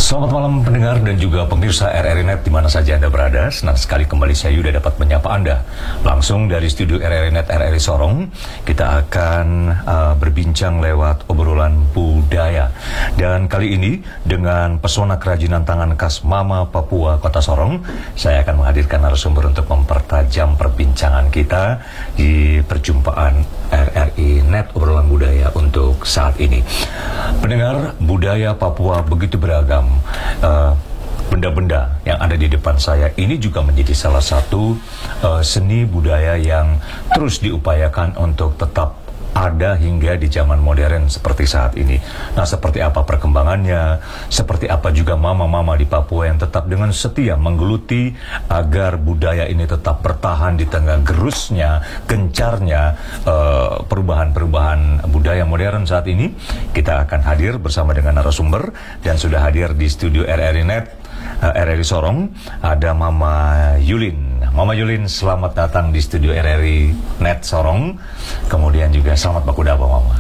Selamat malam pendengar dan juga pemirsa RRI Net di mana saja Anda berada. Senang sekali kembali saya Yuda dapat menyapa Anda langsung dari studio RRI Net RRI Sorong. Kita akan berbincang lewat obrolan budaya. Dan kali ini dengan pesona kerajinan tangan khas Mama Papua Kota Sorong, saya akan menghadirkan narasumber untuk mempertajam perbincangan kita di perjumpaan RRI Net obrolan budaya untuk saat ini. Pendengar, budaya Papua begitu beragam. Benda-benda yang ada di depan saya ini juga menjadi salah satu seni budaya yang terus diupayakan untuk tetap ada hingga di zaman modern seperti saat ini. Nah, seperti apa perkembangannya, seperti apa juga mama-mama di Papua yang tetap dengan setia menggeluti agar budaya ini tetap bertahan di tengah gerusnya, gencarnya perubahan-perubahan budaya modern saat ini. Kita akan hadir bersama dengan narasumber dan sudah hadir di studio RRI Net RRI Sorong ada Mama Yulin. Mama Yulin, selamat datang di studio RRI Net Sorong. Kemudian juga selamat bakudapa Mama.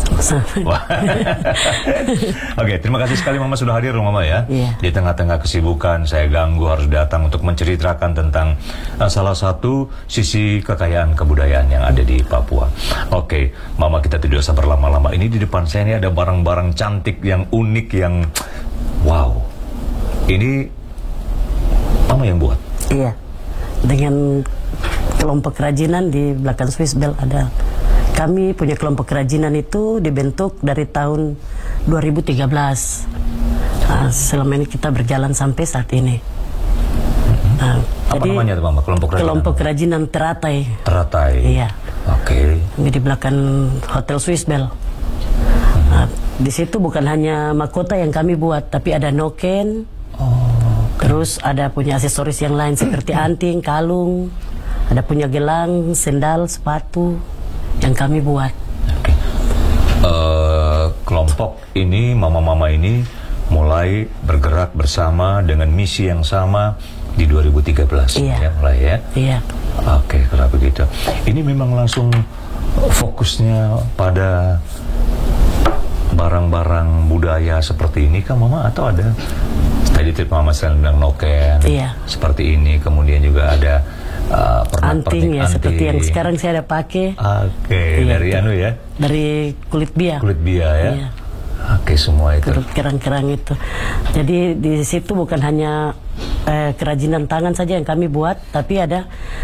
Oke, terima kasih sekali Mama sudah hadir Mama ya. Di tengah-tengah kesibukan saya ganggu harus datang untuk menceritakan tentang salah satu sisi kekayaan kebudayaan yang ada di Papua. Oke, Mama, kita tidak usah berlama-lama. Ini di depan saya ini ada barang-barang cantik yang unik yang wow. Ini Mama yang buat? Iya, dengan kelompok kerajinan di belakang Swiss Bell ada. Kami punya kelompok kerajinan itu dibentuk dari tahun 2013. Selama ini kita berjalan sampai saat ini. Apa jadi, namanya tuh Mama? Kelompok kerajinan? Kelompok kerajinan Teratai. Teratai? Iya. Oke. Di belakang Hotel Swiss Bell. Di situ bukan hanya mahkota yang kami buat, tapi ada noken. Terus ada punya aksesoris yang lain seperti anting, kalung, ada punya gelang, sendal, sepatu yang kami buat. Kelompok ini, mama-mama ini mulai bergerak bersama dengan misi yang sama di 2013. Iya. Ya, mulai ya? Iya. Oke, kalau begitu. Ini memang langsung fokusnya pada barang-barang budaya seperti ini kan Mama, atau ada tadi tip Mama selain bilang noken, iya, seperti ini, kemudian juga ada anting ya, seperti yang sekarang saya ada pakai. Oke, iya, dari anu ya, dari kulit bia. Kulit bia ya. Iya. Oke, semua itu. Kerang-kerang itu. Jadi di situ bukan hanya kerajinan tangan saja yang kami buat, tapi ada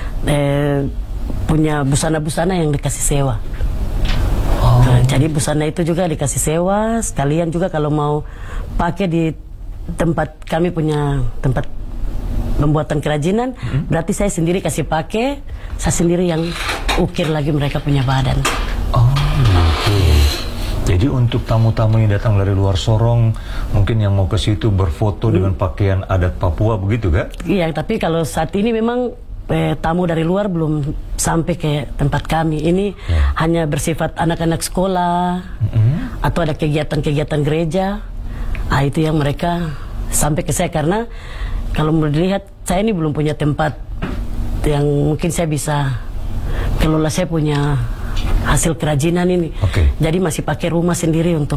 punya busana-busana yang dikasih sewa. Jadi busana itu juga dikasih sewa, sekalian juga kalau mau pakai di tempat kami punya tempat pembuatan kerajinan, berarti saya sendiri kasih pakai, saya sendiri yang ukir lagi mereka punya badan. Oh gitu. Jadi untuk tamu-tamu yang datang dari luar Sorong, mungkin yang mau ke situ berfoto dengan pakaian adat Papua begitu gak? Iya, tapi kalau saat ini memang tamu dari luar belum sampai ke tempat kami. Ini hanya bersifat anak-anak sekolah atau ada kegiatan-kegiatan gereja. Itu yang mereka sampai ke saya, karena kalau melihat saya ini belum punya tempat yang mungkin saya bisa kelola saya punya hasil kerajinan ini. Jadi masih pakai rumah sendiri untuk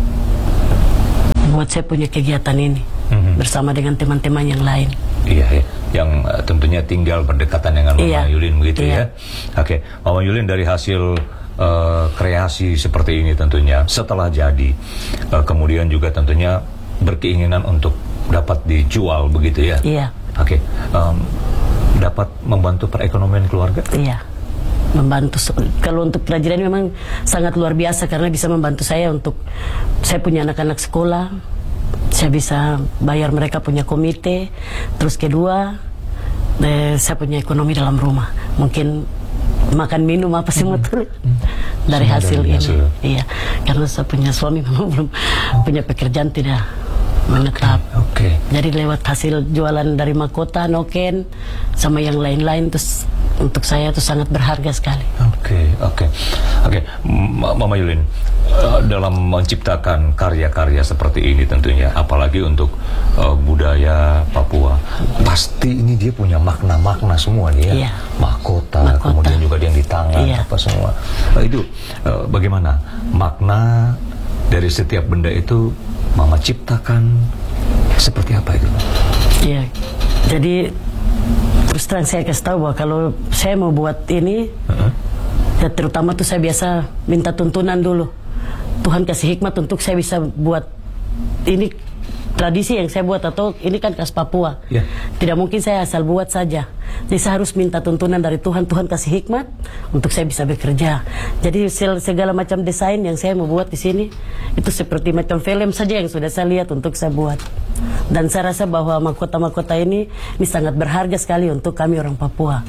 buat saya punya kegiatan ini bersama dengan teman-teman yang lain. Iya, yang tentunya tinggal berdekatan dengan Mama Yulin begitu ya. Oke, Mama Yulin, dari hasil kreasi seperti ini tentunya setelah jadi, kemudian juga tentunya berkeinginan untuk dapat dijual begitu ya. Iya. Oke, dapat membantu perekonomian keluarga. Iya, membantu. Kalau untuk kerajinan memang sangat luar biasa karena bisa membantu saya untuk saya punya anak-anak sekolah. Saya bisa bayar mereka punya komite. Terus kedua, saya punya ekonomi dalam rumah. Mungkin makan minum apa semua dari hasil ini. Iya, karena saya punya suami memang belum punya pekerjaan tidak menetap. Jadi lewat hasil jualan dari mahkota, noken, sama yang lain-lain, terus untuk saya itu sangat berharga sekali. Oke, Mama Yulin, dalam menciptakan karya-karya seperti ini tentunya, apalagi untuk budaya Papua, pasti ini dia punya makna-makna semua nih ya. Iya. Mahkota, kemudian juga yang di tangan, apa semua. Itu bagaimana makna dari setiap benda itu Mama ciptakan Seperti apa itu? Iya, jadi terus terang saya kasih tahu bahwa kalau saya mau buat ini, ya terutama tuh saya biasa minta tuntunan dulu. Tuhan kasih hikmat untuk saya bisa buat ini tradisi yang saya buat, atau ini kan khas Papua. Ya. Tidak mungkin saya asal buat saja. Jadi saya harus minta tuntunan dari Tuhan. Tuhan kasih hikmat untuk saya bisa bekerja. Jadi segala macam desain yang saya mau buat di sini itu seperti macam film saja yang sudah saya lihat untuk saya buat. Dan saya rasa bahwa mahkota-mahkota ini sangat berharga sekali untuk kami orang Papua.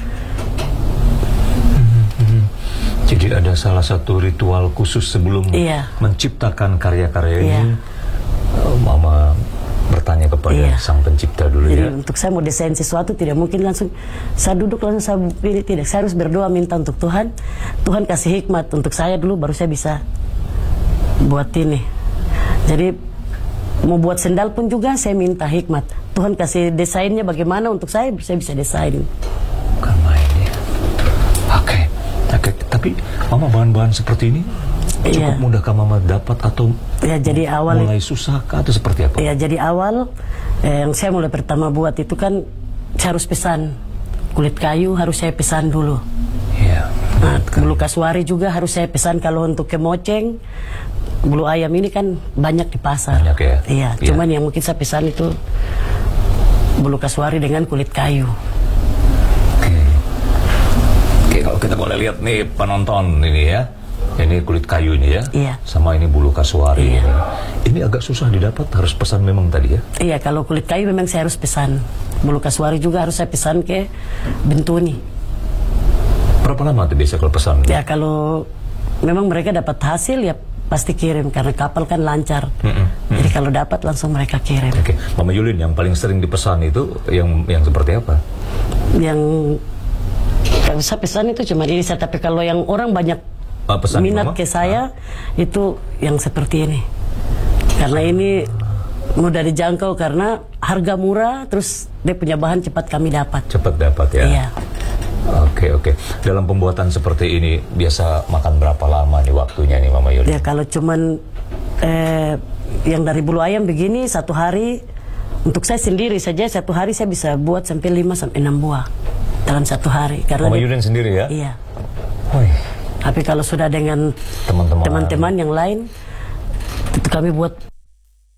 Jadi ada salah satu ritual khusus sebelum menciptakan karya-karya ini. Mama bertanya kepada sang pencipta dulu. Jadi untuk saya mau desain sesuatu tidak mungkin langsung saya duduk langsung saya pilih, tidak. Saya harus berdoa minta untuk Tuhan. Tuhan kasih hikmat untuk saya dulu, baru saya bisa buat ini. Jadi mau buat sendal pun juga saya minta hikmat. Tuhan kasih desainnya bagaimana untuk saya bisa desain. Bukan main ya. Oke. Tapi Mama bahan-bahan seperti ini cukup mudahkah Mama dapat, atau jadi awal mulai susah kah, atau seperti apa? Ya, jadi awal yang saya mulai pertama buat itu kan saya harus pesan kulit kayu, harus saya pesan dulu. Iya. Nah, bulu kasuari juga harus saya pesan. Kalau untuk kemoceng, bulu ayam ini kan banyak di pasar. Banyak ya? Iya. Cuman yang mungkin saya pesan itu bulu kasuari dengan kulit kayu. Oke, kalau kita boleh lihat nih penonton ini ya. Ini kulit kayu ini ya, sama ini bulu kasuari ini. Ini agak susah didapat, harus pesan memang tadi ya? Iya, kalau kulit kayu memang saya harus pesan. Bulu kasuari juga harus saya pesan ke Bentuni. Berapa lama tuh biasa kalau pesan? Ya, kalau memang mereka dapat hasil ya pasti kirim, karena kapal kan lancar. Jadi kalau dapat langsung mereka kirim. Oke, Mama Yulin, yang paling sering dipesan itu yang seperti apa? Yang saya pesan itu cuma ini, tapi kalau yang orang banyak minat ke saya itu yang seperti ini, karena ini mudah dijangkau, karena harga murah, terus dia punya bahan cepat kami dapat. Cepat dapat ya? Iya. Oke. Dalam pembuatan seperti ini biasa makan berapa lama nih waktunya nih Mama Yuli? Ya, kalau cuman yang dari bulu ayam begini 1 hari, untuk saya sendiri saja 1 hari saya bisa buat sampai 5-6 buah dalam 1 hari. Karena Mama Yulin sendiri ya? Iya. Wih. Tapi kalau sudah dengan teman-teman yang lain, itu kami buat